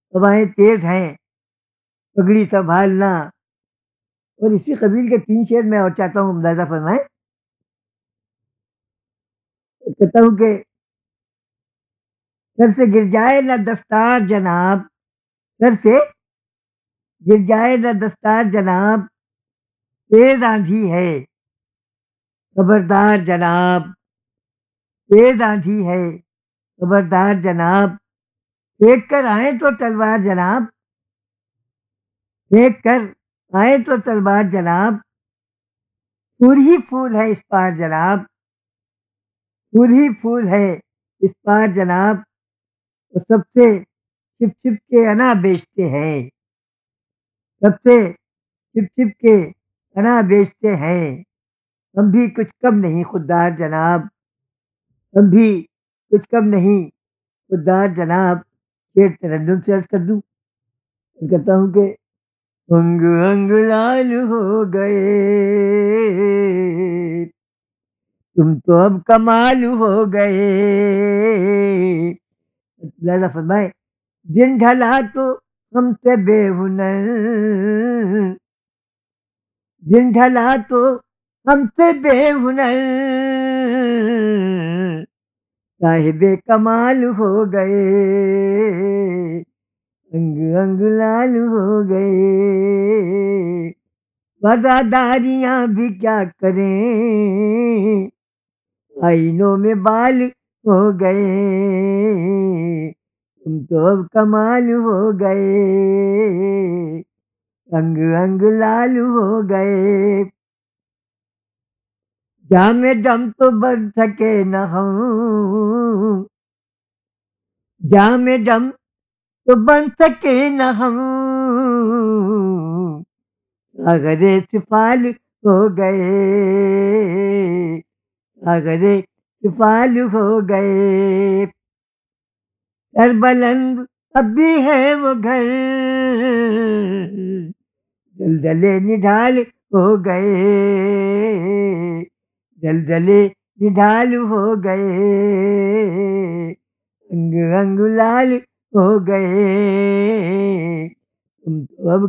हवाएं तेज हैं, पगड़ी संभालना। और इसी कबील के 3 शेर मैं और चाहता हूँ मुलाहिज़ा फरमाएँ। कहता हूँ कि सर से गिर जाए ना दस्तार जनाब, सर से गिर जाए ना दस्तार जनाब, तेज़ आँधी है, खबरदार जनाब, तेज़ आँधी है, खबरदार जनाब, फेंक कर आएँ तो तलवार जनाब, फेंक कर आएँ तो तलवार जनाब, फूल ही फूल है इस पार जनाब, फूल ही फूल है इस पार जनाब, वो सबसे छिप-छिप के अना बेचते हैं, सबसे छिप-छिप के अना बेचते हैं, हम भी कुछ कम नहीं खुददार जनाब, हम भी कुछ कम नहीं खुददार जनाब। शेर तरन्नुम से अर्ज़ कर दूँ? अर्ज़ करता हूँ कि अंग अंग लाल हो गए, तुम तो अब कमाल हो गए। लैला फरमाए, दिन ढला तो हमसे बेहुनर, दिन ढला तो हमसे बेहुनर, साहिबे कमाल हो गए, अंग अंग लाल हो गए। वफादारियां भी क्या करें, आईनों में बाल हो गए, तुम तो अब कमाल हो गए, अंग अंग लाल हो गए। जामे दम तो बन सके न हम, जामे दम तो बन सके न हम, अगरे सिफाल हो गए, अगरे सिफाल हो गए। सरबलंद अब भी है वो घर, दलदले निढाल हो गए, दलदले निढाल हो गए, अंग अंग लाल हो गए, तुम तो अब